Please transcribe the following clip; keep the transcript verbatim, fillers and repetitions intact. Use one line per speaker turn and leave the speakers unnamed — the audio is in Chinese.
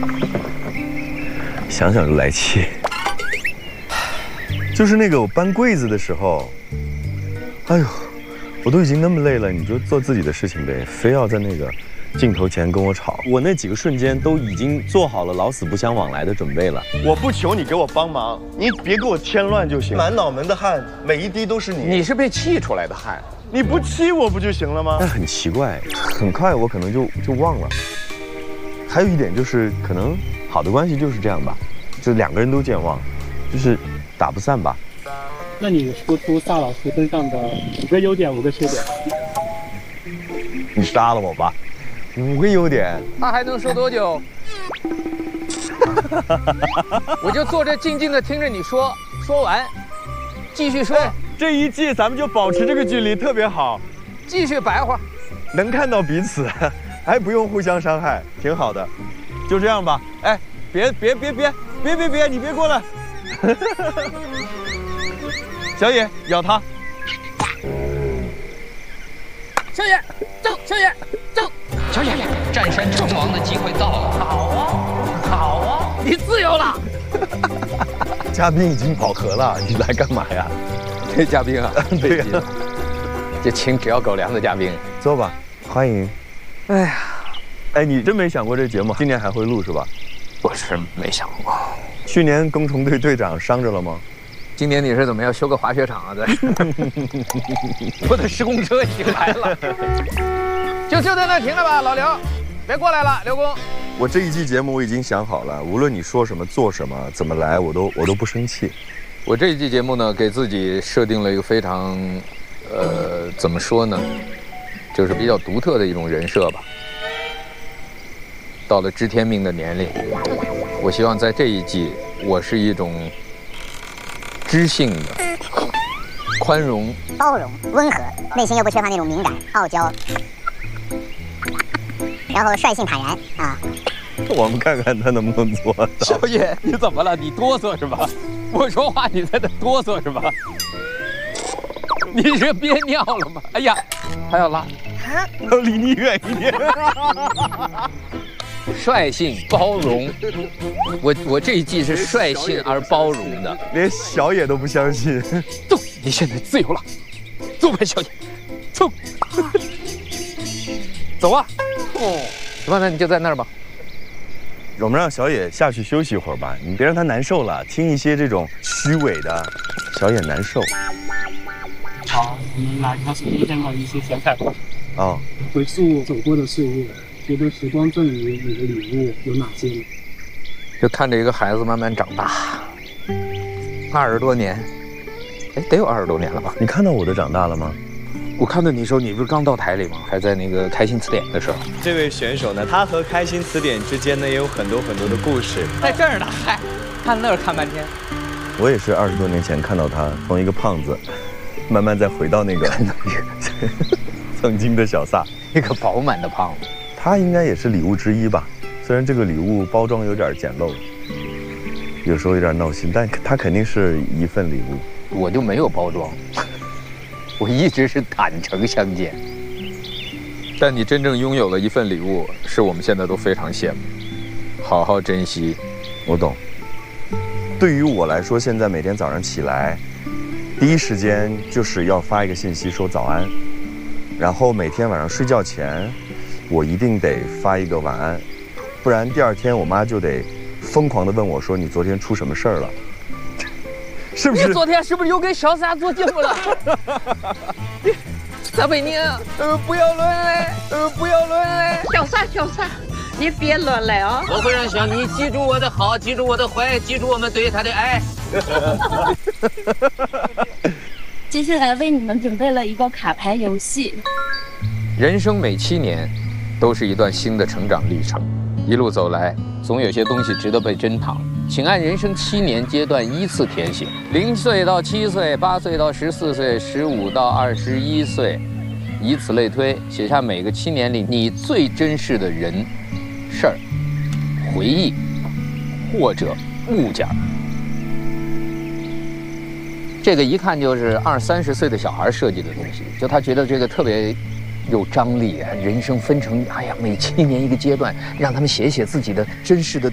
想想就来气。就是那个我搬柜子的时候，哎呦，我都已经那么累了，你就做自己的事情呗，非要在那个镜头前跟我吵。我那几个瞬间都已经做好了老死不相往来的准备了。我不求你给我帮忙，你别给我添乱就行。满脑门的汗，每一滴都是你。
你是被气出来的汗，
你不气我不就行了吗？但很奇怪，很快我可能就就忘了。还有一点就是，可能好的关系就是这样吧，就两个人都健忘，就是打不散吧。
那你说出萨老师身上的五个优点，五个缺点。
你杀了我吧！五个优点，
他还能说多久？我就坐这静静的听着你说，说完，继续说。
这一季咱们就保持这个距离，特别好。
继续白话，
能看到彼此，还不用互相伤害，挺好的。就这样吧。哎，别别别别别别别，你别过来。小野，咬他。
小野，走，小野，走。小野，战山成王的机会到了。好啊，好啊，你自由了。
嘉宾已经饱和了，你来干嘛呀？
这嘉宾啊，
对呀、啊，
这请只要狗粮的嘉宾，
坐吧，欢迎。哎呀，哎，你真没想过这节目今年还会录是吧？
我是没想过。
去年工程队队长伤着了吗？
今年你是怎么要修个滑雪场啊？在我的施工车已经来了，就就在那停着吧，老刘，别过来了，刘工。
我这一季节目我已经想好了，无论你说什么、做什么、怎么来，我都我都不生气。
我这一季节目呢，给自己设定了一个非常，呃，怎么说呢，就是比较独特的一种人设吧。到了知天命的年龄，我希望在这一季，我是一种知性的、宽容、
包容、温和，内心又不缺乏那种敏感、傲娇，然后率性坦然啊。
我们看看他能不能做到。
小野，你怎么了？你哆嗦是吧？我说话你在这哆嗦是吧？你是憋尿了吗？哎呀，还要拉，
要离你远一点。
率性包容，我我这一季是率性而包容的，
连小野都不相信。
走，你现在自由了，走吧，小野，走，走啊！哦，行吧，那你就在那儿吧。
我们让小野下去休息一会儿吧，你别让他难受了。听一些这种虚伪的，小野难受。
好，我们来开始今天的一些小彩蛋。
哦，
回溯走过的岁月，觉得时光赠予你的礼物有哪些呢？
就看着一个孩子慢慢长大，二十多年，哎，得有二十多年了吧？
你看到我的长大了吗？
我看到你的时候，你不是刚到台里吗？还在那个开心词典的时候。
这位选手呢，他和开心词典之间呢也有很多很多的故事。
在这儿呢，嗨，看那儿看半天。
我也是二十多年前看到他从一个胖子，慢慢再回到那个曾经的小撒，
一个饱满的胖子。
他应该也是礼物之一吧，虽然这个礼物包装有点简陋，有时候有点闹心，但他肯定是一份礼物。
我就没有包装。我一直是坦诚相见，但你真正拥有了一份礼物，是我们现在都非常羡慕，好好珍惜。
我懂。对于我来说，现在每天早上起来，第一时间就是要发一个信息说早安，然后每天晚上睡觉前，我一定得发一个晚安，不然第二天我妈就得疯狂地问我说你昨天出什么事儿了。是不是？
你昨天是不是又跟小撒做节目了？撒贝宁，呃，不要乱来，呃，不要乱来。
小撒，小撒，你别乱来啊！
我会让小妮记住我的好，记住我的坏，记住我们对她的爱。
接下来为你们准备了一个卡牌游戏。
人生每七年，都是一段新的成长历程。一路走来，总有些东西值得被珍藏。请按人生七年阶段依次填写：零岁到七岁，八岁到十四岁，十五到二十一岁，以此类推，写下每个七年里你最珍视的人、事儿、回忆或者物件。这个一看就是二三十岁的小孩设计的东西，就他觉得这个特别有张力啊！人生分成，哎呀，每七年一个阶段，让他们写写自己的真实的